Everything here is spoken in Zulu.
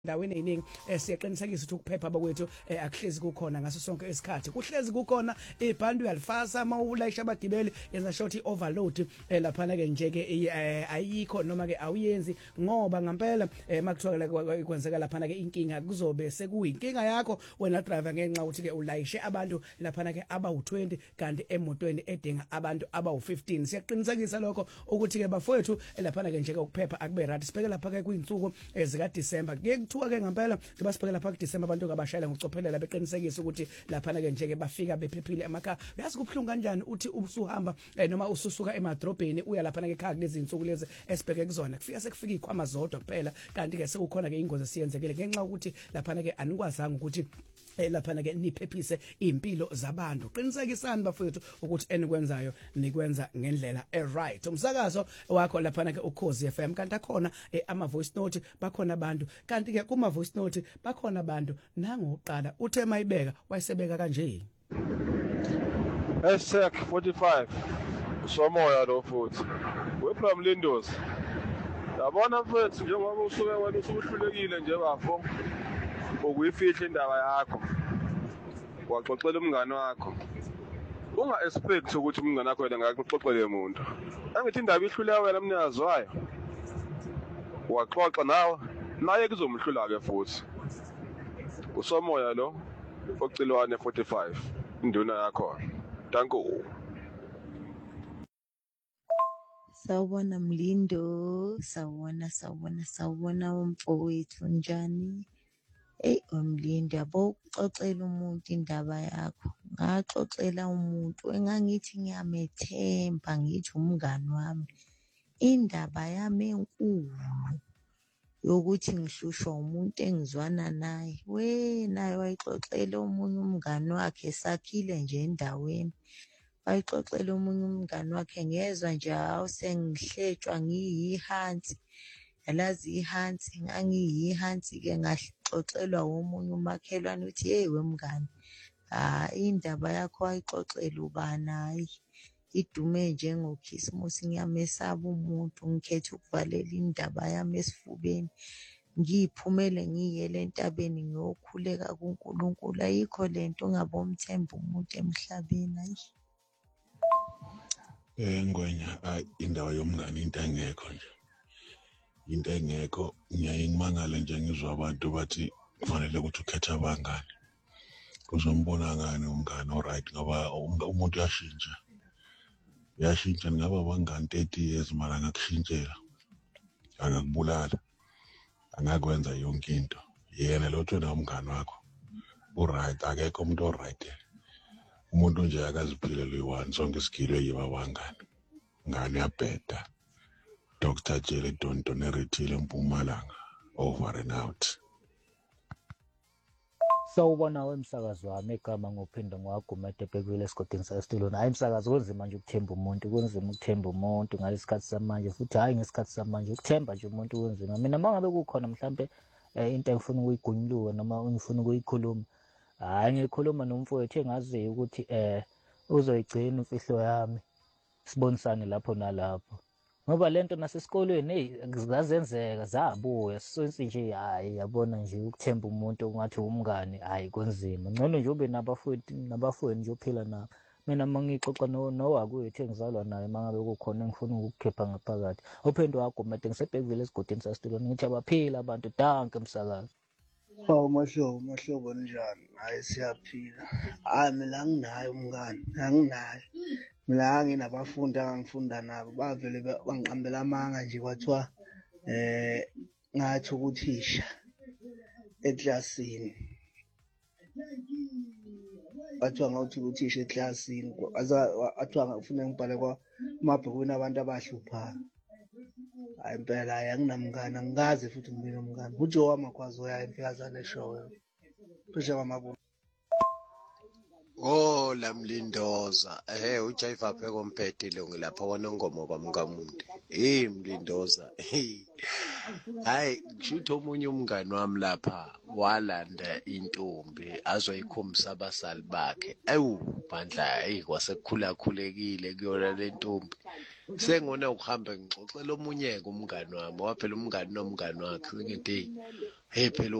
Ndaweni eziningi siyaqinisekisa ukuthi ukuphepha bakwethu akuhlezi kukhona ngaso sonke isikhathi. Kuhlezi kukhona ibhandu uyalifasa mawulayisha abagibeli yenza short overload laphana ke nje ke ayikho noma ke awuyenzi ngoba ngempela makuthiwa kwenzeka laphana ke inkinga kuzobe sekuyinkinga yakho wena driver ngenxa ukuthi ke ulayishe abantu laphana ke abawu20 kanti emotweni edinga abantu abawu15. Siyaqinisekisa lokho ukuthi ke bafowethu laphana ke nje ke ukuphepha akube right. Sibheke lapha ke kuyinsuku zika December. Kuthiwa ke ngempela njengoba sibheke lapha kuDisemba abantu abashayela ngokucophelela beqinisekisa ukuthi laphana ke nje ke bafika bephephile emakhaya. Uyazi kubhlungu kanjani uthi usuhamba noma ususuka emadrobheni uya laphana ke ekhaya kulezi insuku lezi esibheke kuzona kufika sekufika ikhwama zodwa kuphela kanti ke sekukhona ke ingozi siyenzekile ngenxa ukuthi laphana ke anikwazanga ukuthi laphana ke niphephise impilo zabantu. Qinisekisani bafowethu ukuthi enikwenzayo nikwenza ngendlela right. Umsakazo wakho laphana ke uKhosi FM kanti akhona ama voice note bakhona abantu kanti ke kuma voice note bakhona abantu nangoqala uthe mayibeka wayesebeka kanje. Sek 45 somoya lo futhi wepha Mlindozi yabona mfethu njengoba usuke wena usuhlulekile nje bafo ukuyifihla indaba yakho waxoxela umngane wakho unga expect ukuthi umngane wakho yena ngakuxoxele umuntu angithi indaba ihlule wena mnikazi wayo waxoxa naye kuzomhlula ke futhi usomoya lo ocilwane 45 induna yakho danko. Sawubona Mlindo, sawubona umfowethu njani? Mlindo yabo ukuxoxela umuntu indaba yakho. Ngaxoxela umuntu engangithi ngiyamethemba ngithi umngani wami. Indaba yami enkulu yokuthi ngihlushwa umuntu engizwana naye. Naye wayixoxela omunye umngani wakhe sakhile nje endaweni. Wayixoxela omunye umngani wakhe ngezwe nje hawu sengihletshwa ngiyihansi. Yalazi ihansi ngangiyihansi ke ngaxoxelwa omunye umakhelwane uthi hey wemngani indaba yakho wayixoxela ubani hayi idume njengoKhisimusi ngiyamesaba umuntu ngikhetha ukuvalela indaba yami esifubeni ngiyiphumele ngiyele entabeni ngiyokhuleka kuNkulunkulu ayikho lento ungabomthemba umuntu emhlabeni Ngwenya indaba yomngane into engekho ngiyaye ngimangale nje ngizwa abantu bathi kufanele ukuthi ukhetha abangani uzombona ngani umngane oright ngoba umuntu yashintsha ngaba abangani 30 years mara ngakushintshela angakubulala angakwenza yonke into yena lotho na umngane wakho uright akekho umuntu oright umuntu nje akaziphile lo1 sonke isikilo yiba abangani ngane yabheda Dr. Jele Dontonerithile eMpumalanga over and out. Sawubona wemsakazi wami egama ngophinda ngwagumede ebhekile esigodini saStilona. Hayi msakazi kunzima nje ukuthemba umuntu ngalesikhathi samanje futhi hayi ngesikhathi samanje ukuthemba nje umuntu kunzima. Mina mangabe kukhona mhlambe into engifuna ukuyigunyuluka noma ngifuna ukuyikhuluma hayi ngikhuluma nomfowethu engaziyo ukuthi uzoyigcina imfihlo yami sibonisane lapho nalapho. Ngoba lento nasesikolweni zazenzeka zabuya sonke nje hayi yabona nje ukuthemba umuntu ungathi umngane hayi kunzima ngcono nje ube nabafowenu nje uphila nabo. Mina mangixoxa nowakwethu engizalwa naye mangabe kukhona engifuna ukukhipha ngaphakathi uphinde wagumede ngisebhekile esigodini saStilona ngithi abaphila abantu danke emsakazi. Mahlobo njani? Hayi siyaphila. Mina nginaye umngane, anginaye. Mina nginabafundi angangifunda nabo bavele bangiqambela amanga nje kwathiwa ngathi ukuthisha eklasini. Bathiwa ngawuthi ukuthisha eklasini athiwa ngifuna ngibhale kwa mabhukwini abantu abahluphayo. Hayi impela hayi anginamngane angikaze futhi ngibe nomngane. uJoe Magwazi oya emfikazane show. Phesha kwamabona. La Mlindoza uJaiva pheko mpedile ngilapha kwanongoma kwamkamuntu Mlindoza hayi kushuthi omunye umngane wami lapha walanda intombi azoyikhombisa abasali bakhe bandla kwasekukhulekile kuyona le ntombi sengona ukuhamba ngixoxela omunye umngane wami waphela umngane nomngane wakhe ngithi hey phela